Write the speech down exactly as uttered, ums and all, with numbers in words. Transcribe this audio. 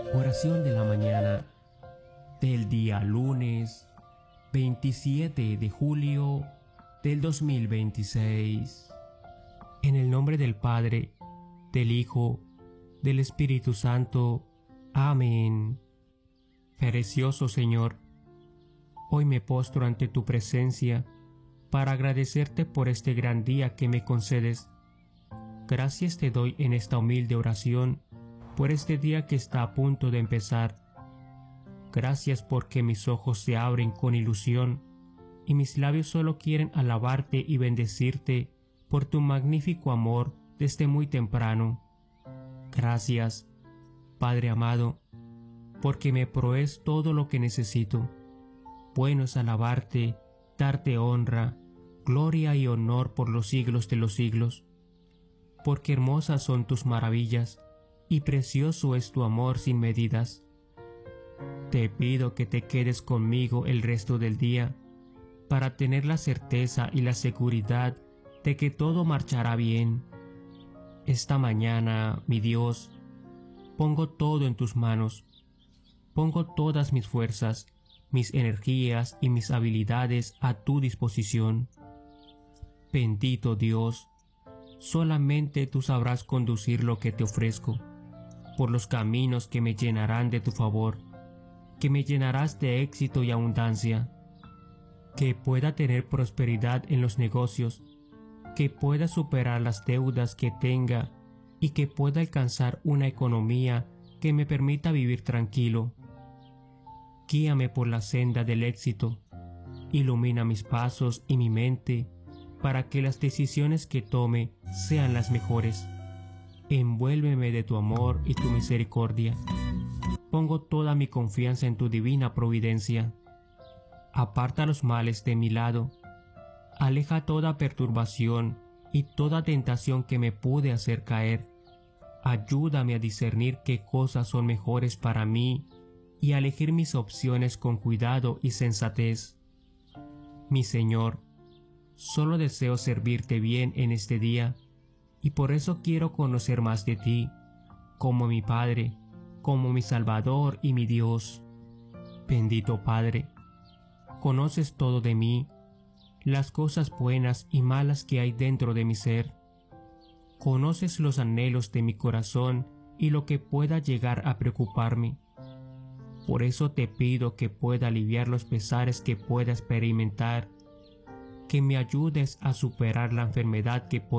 Oración de la mañana del día lunes veintisiete de julio del dos mil veintiséis. En el nombre del Padre, del Hijo, del Espíritu Santo. Amén. Precioso Señor, hoy me postro ante tu presencia para agradecerte por este gran día que me concedes. Gracias te doy en esta humilde oración por este día que está a punto de empezar. Gracias porque mis ojos se abren con ilusión y mis labios solo quieren alabarte y bendecirte por tu magnífico amor desde muy temprano. Gracias, Padre amado, porque me provees todo lo que necesito. Bueno es alabarte, darte honra, gloria y honor por los siglos de los siglos, porque hermosas son tus maravillas y precioso es tu amor sin medidas. Te pido que te quedes conmigo el resto del día, para tener la certeza y la seguridad de que todo marchará bien. Esta mañana, mi Dios, pongo todo en tus manos. Pongo todas mis fuerzas, mis energías y mis habilidades a tu disposición. Bendito Dios, solamente tú sabrás conducir lo que te ofrezco, por los caminos que me llenarán de tu favor, que me llenarás de éxito y abundancia, que pueda tener prosperidad en los negocios, que pueda superar las deudas que tenga y que pueda alcanzar una economía que me permita vivir tranquilo. Guíame por la senda del éxito, ilumina mis pasos y mi mente para que las decisiones que tome sean las mejores. Envuélveme de tu amor y tu misericordia. Pongo toda mi confianza en tu divina providencia. Aparta los males de mi lado. Aleja toda perturbación y toda tentación que me pude hacer caer. Ayúdame a discernir qué cosas son mejores para mí y a elegir mis opciones con cuidado y sensatez. Mi Señor, solo deseo servirte bien en este día, y por eso quiero conocer más de ti, como mi Padre, como mi Salvador y mi Dios. Bendito Padre, conoces todo de mí, las cosas buenas y malas que hay dentro de mi ser. Conoces los anhelos de mi corazón y lo que pueda llegar a preocuparme. Por eso te pido que pueda aliviar los pesares que pueda experimentar, que me ayudes a superar la enfermedad que